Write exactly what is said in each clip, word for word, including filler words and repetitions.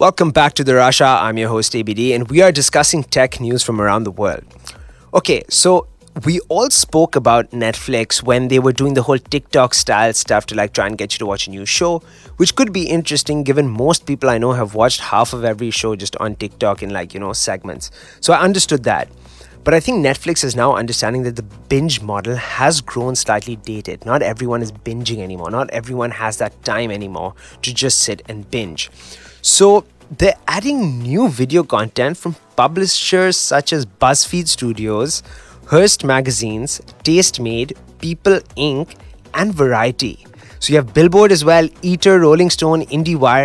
Welcome back to the Rasha. I'm your host A B D, and we are discussing tech news from around the world. Okay, so we all spoke about Netflix when they were doing the whole TikTok style stuff to like try and get you to watch a new show, which could be interesting given most people I know have watched half of every show just on TikTok in like, you know, segments. So I understood that. But I think Netflix is now understanding that the binge model has grown slightly dated. Not everyone is binging anymore. Not everyone has that time anymore to just sit and binge. So they're adding new video content from publishers such as BuzzFeed Studios, Hearst Magazines, Tastemade, People Incorporated, and Variety. So you have Billboard as well, Eater, Rolling Stone, IndieWire.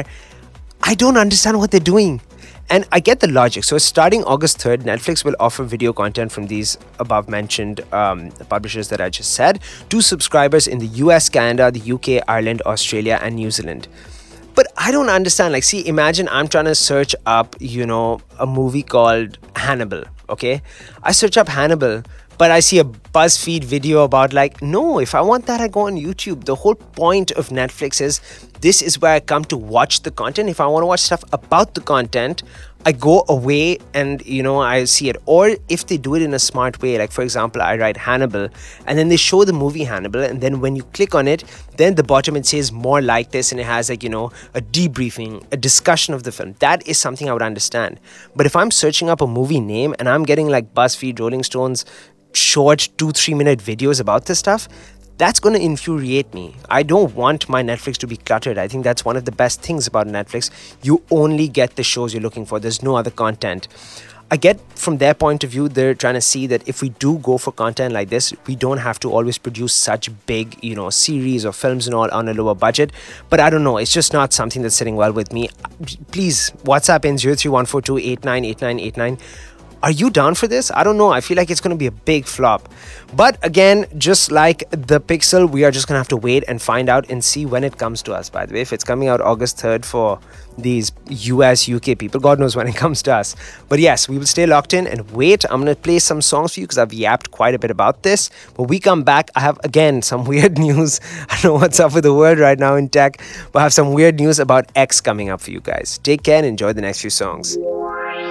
I don't understand what they're doing. And I get the logic. So starting August third, Netflix will offer video content from these above mentioned um, publishers that I just said to subscribers in the U S, Canada, the U K, Ireland, Australia, and New Zealand. But I don't understand. Like, see, imagine I'm trying to search up, you know, a movie called Hannibal, okay? I search up Hannibal, but I see a BuzzFeed video about like, no, if I want that, I go on YouTube. The whole point of Netflix is this is where I come to watch the content. If I want to watch stuff about the content, I go away and, you know, I see it. Or if they do it in a smart way, like for example, I write Hannibal and then they show the movie Hannibal. And then when you click on it, then the bottom it says more like this and it has like, you know, a debriefing, a discussion of the film. That is something I would understand. But if I'm searching up a movie name and I'm getting like BuzzFeed, Rolling Stones, short two, three minute videos about this stuff, that's going to infuriate me. I don't want my Netflix to be cluttered. I think that's one of the best things about Netflix. You only get the shows you're looking for. There's no other content. I get from their point of view, they're trying to see that if we do go for content like this, we don't have to always produce such big, you know, series or films and all on a lower budget. But I don't know. It's just not something that's sitting well with me. Please, WhatsApp in zero three one four two eight nine eight nine eight nine. Are you down for this? I don't know. I feel like it's going to be a big flop. But again, just like the Pixel, we are just going to have to wait and find out and see when it comes to us. By the way, if it's coming out August third for these U S, U K people, God knows when it comes to us. But yes, we will stay locked in and wait. I'm going to play some songs for you because I've yapped quite a bit about this. When we come back, I have, again, some weird news. I don't know what's up with the world right now in tech, but I have some weird news about X coming up for you guys. Take care and enjoy the next few songs.